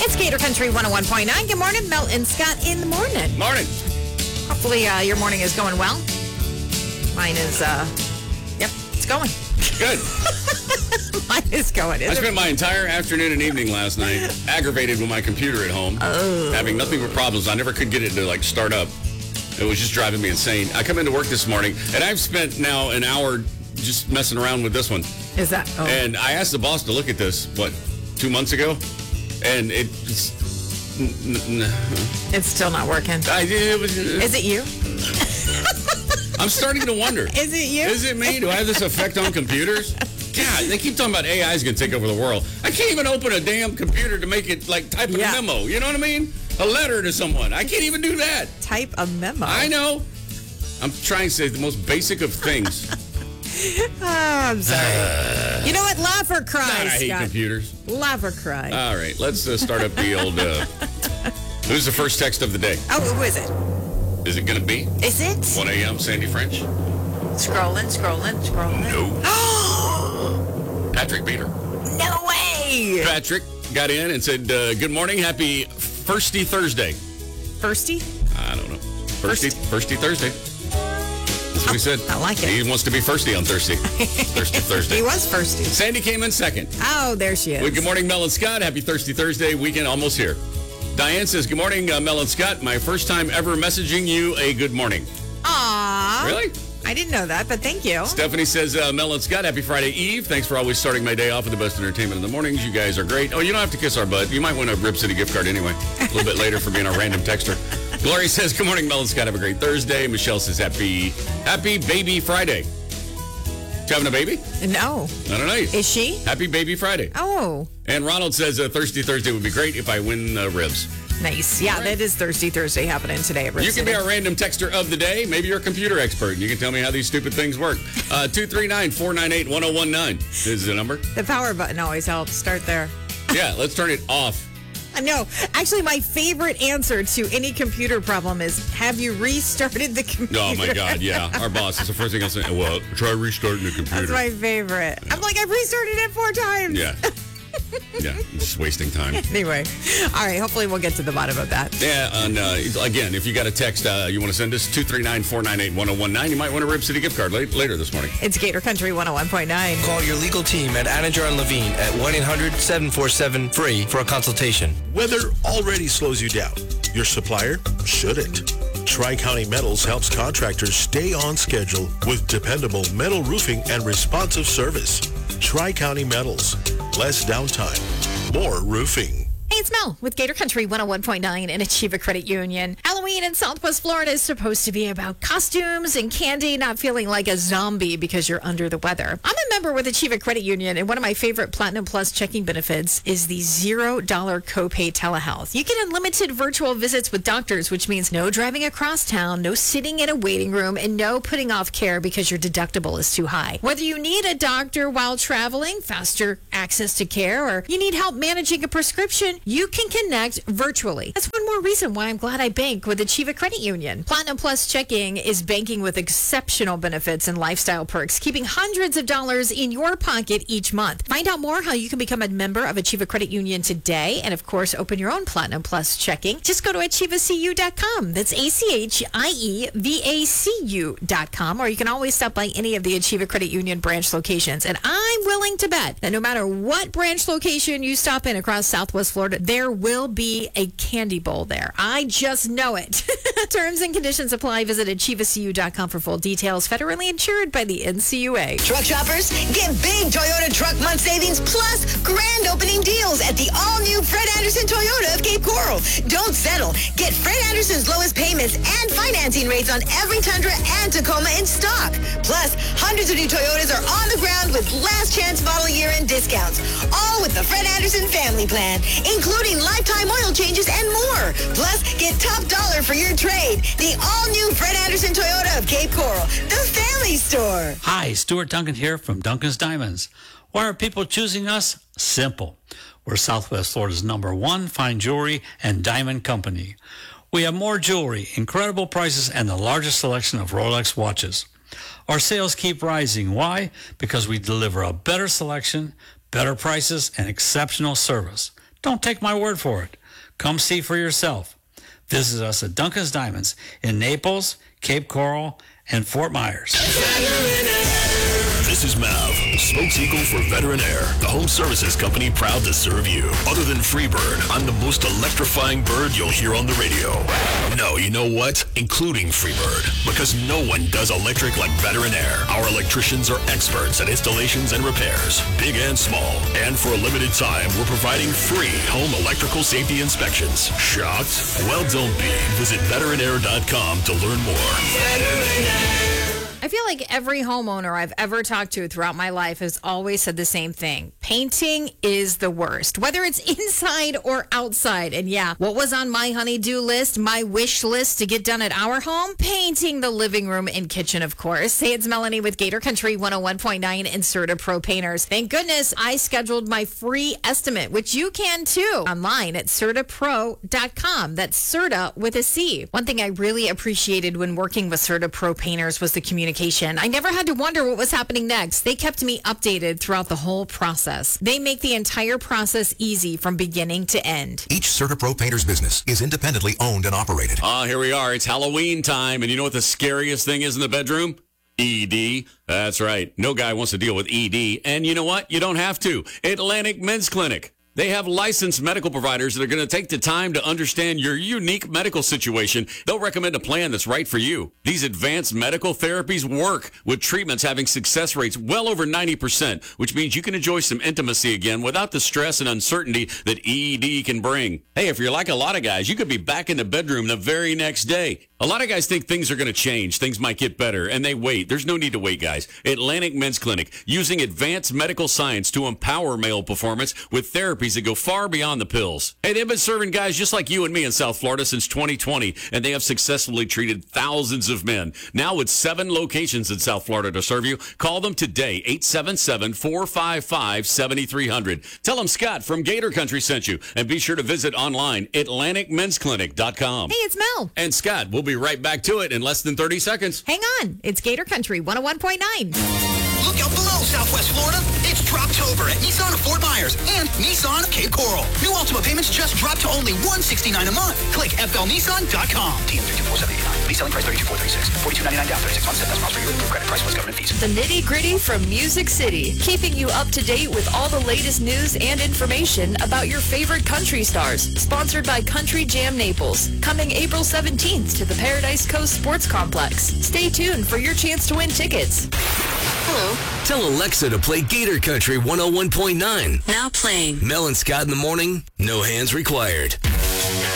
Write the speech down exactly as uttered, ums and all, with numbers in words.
It's Gator Country one oh one point nine. Good morning, Mel and Scott in the morning. Morning. Hopefully uh, your morning is going well. Mine is, uh, yep, it's going. Good. Mine is going. I spent my entire afternoon and evening last night aggravated with my computer at home, oh. having nothing but problems. I never could get it to like start up. It was just driving me insane. I come into work this morning, and I've spent now an hour just messing around with this one. Is that? Oh. And I asked the boss to look at this, what, two months ago? And it just... N- n- it's still not working. I, it was, is it you? I'm starting to wonder. Is it you? Is it me? Do I have this effect on computers? God, they keep talking about A I is going to take over the world. I can't even open a damn computer to make it, like, type yeah. a memo. You know what I mean? A letter to someone. I can't even do that. Type a memo. I know. I'm trying to say the most basic of things. Oh, I'm sorry. Uh, you know what? Laugh or cry, God, I hate Scott. computers. Laugh or cry. All right, let's uh, start up the old... Uh, who's the first text of the day? Oh, who is it? Is it going to be? Is it? one a.m. Sandy French? Scrolling, scrolling, scrolling. No. Patrick Peter. No way. Patrick got in and said, uh, good morning, happy Firsty Thursday. Firsty? I don't know. Firsty, Firsty Thursday. That's what he said. I like it. He wants to be firsty on Thursday. Thirsty Thursday. He was firsty. Sandy came in second. Oh, there she is. Well, good morning, Mel and Scott. Happy Thirsty Thursday. Weekend almost here. Diane says, good morning, uh, Mel and Scott. My first time ever messaging you a good morning. Aww. Really? I didn't know that, but thank you. Stephanie says, uh, Mel and Scott, happy Friday Eve. Thanks for always starting my day off with the best entertainment in the mornings. You guys are great. Oh, you don't have to kiss our butt. You might win a Rib City gift card anyway. A little bit later for being our random texter. Glory says, good morning, Mel and Scott. Have a great Thursday. Michelle says, happy, happy baby Friday. You having a baby? No. I don't know. Is she? Happy baby Friday. Oh. And Ronald says, uh, Thirsty Thursday would be great if I win uh, ribs. Nice. Yeah, right. That is Thirsty Thursday happening today at Rib You can City. be our random texter of the day. Maybe you're a computer expert and you can tell me how these stupid things work. Uh, two three nine, four nine eight, one oh one nine is the number. The power button always helps. Start there. Yeah, let's turn it off. No, actually, my favorite answer to any computer problem is, have you restarted the computer? Oh, my God, yeah. Our boss is the first thing I'll say. Well, try restarting the computer. That's my favorite. I'm like, I've restarted it four times. Yeah. Yeah, just wasting time. Anyway, all right, hopefully we'll get to the bottom of that. Yeah, and uh, again, if you got a text uh, you want to send us, two three nine, four nine eight, one oh one nine, you might win a Rib City gift card late, later this morning. It's Gator Country one oh one point nine. Call your legal team at Anninger and Levine at one eight hundred, seven four seven, free for a consultation. Weather already slows you down. Your supplier shouldn't. Tri-County Metals helps contractors stay on schedule with dependable metal roofing and responsive service. Tri-County Metals. Less downtime. More roofing. Hey, it's Mel with Gator Country one oh one point nine and Achieva Credit Union. Halloween in Southwest Florida is supposed to be about costumes and candy, not feeling like a zombie because you're under the weather. I'm a member with Achieva Credit Union, and one of my favorite Platinum Plus checking benefits is the zero dollar copay telehealth. You get unlimited virtual visits with doctors, which means no driving across town, no sitting in a waiting room, and no putting off care because your deductible is too high. Whether you need a doctor while traveling, faster access to care, or you need help managing a prescription, you can connect virtually. That's one more reason why I'm glad I bank with Achieva Credit Union. Platinum Plus checking is banking with exceptional benefits and lifestyle perks, keeping hundreds of dollars in your pocket each month. Find out more how you can become a member of Achieva Credit Union today, and of course, open your own Platinum Plus checking. Just go to achieva c u dot com. That's A C H I E V A C U dot com, or you can always stop by any of the Achieva Credit Union branch locations. And I'm willing to bet that no matter what branch location you stop in across Southwest Florida, there will be a candy bowl there. I just know it. Terms and conditions apply. Visit achieva c u dot com for full details. Federally insured by the N C U A. Truck shoppers, get big Toyota Truck Month savings plus grand opening deals at the all-new Fred Anderson Toyota of Cape Coral. Don't settle. Get Fred Anderson's lowest payments and financing rates on every Tundra and Tacoma in stock. Plus, hundreds of new Toyotas are on the ground with last chance model year-end discounts. All with the Fred Anderson Family Plan, including lifetime oil changes and more. Plus, get top dollar for your trade. The all-new Fred Anderson Toyota of Cape Coral, the family store. Hi, Stuart Duncan here from Duncan's Diamonds. Why are people choosing us? Simple. We're Southwest Florida's number one fine jewelry and diamond company. We have more jewelry, incredible prices, and the largest selection of Rolex watches. Our sales keep rising. Why? Because we deliver a better selection, better prices, and exceptional service. Don't take my word for it. Come see for yourself. Visit us at Duncan's Diamonds in Naples, Cape Coral, and Fort Myers. This is Mav, spokes-eagle for Veteran Air, the home services company proud to serve you. Other than Freebird, I'm the most electrifying bird you'll hear on the radio. No, you know what? Including Freebird, because no one does electric like Veteran Air. Our electricians are experts at installations and repairs, big and small. And for a limited time, we're providing free home electrical safety inspections. Shocked? Well, don't be. Visit veteran air dot com to learn more. I feel like every homeowner I've ever talked to throughout my life has always said the same thing. Painting is the worst, whether it's inside or outside. And yeah, what was on my honey-do list, my wish list to get done at our home? Painting the living room and kitchen, of course. Hey, it's Melanie with Gator Country one oh one point nine and Serta Pro Painters. Thank goodness I scheduled my free estimate, which you can too, online at serta pro dot com. That's Serta with a C. One thing I really appreciated when working with Serta Pro Painters was the communication. I never had to wonder what was happening next. They kept me updated throughout the whole process. They make the entire process easy from beginning to end. Each Serta Pro Painters business is independently owned and operated. Ah, here we are. It's Halloween time, and you know what the scariest thing is in the bedroom? E D. That's right. No guy wants to deal with E D. And you know what? You don't have to. Atlantic Men's Clinic. They have licensed medical providers that are going to take the time to understand your unique medical situation. They'll recommend a plan that's right for you. These advanced medical therapies work with treatments having success rates well over ninety percent, which means you can enjoy some intimacy again without the stress and uncertainty that E D can bring. Hey, if you're like a lot of guys, you could be back in the bedroom the very next day. A lot of guys think things are going to change, things might get better, and they wait. There's no need to wait, guys. Atlantic Men's Clinic, using advanced medical science to empower male performance with therapies that go far beyond the pills. Hey, they've been serving guys just like you and me in South Florida since twenty twenty, and they have successfully treated thousands of men. Now with seven locations in South Florida to serve you, call them today, eight seven seven, four five five, seven three zero zero. Tell them Scott from Gator Country sent you, and be sure to visit online, atlantic men's clinic dot com. Hey, it's Mel. And Scott, we'll be right back to it in less than thirty seconds. Hang on. It's Gator Country one oh one point nine. Look out below, Southwest Florida. It's Droptober at Nissan of Fort Myers and Nissan of Cape Coral. New Ultima payments just dropped to only one hundred sixty-nine dollars a month. Click F L Nissan dot com. T M three two four seven eight nine. Lease selling price thirty-two four thirty-six. forty-two ninety-nine down, thirty-six months, ten thousand miles per year. Approved credit price plus government fees. The Nitty Gritty from Music City, keeping you up to date with all the latest news and information about your favorite country stars. Sponsored by Country Jam Naples. Coming April seventeenth to the Paradise Coast Sports Complex. Stay tuned for your chance to win tickets. Hello. Tell Alexa to play Gator Country one oh one point nine. Now playing. Mel and Scott in the morning, no hands required.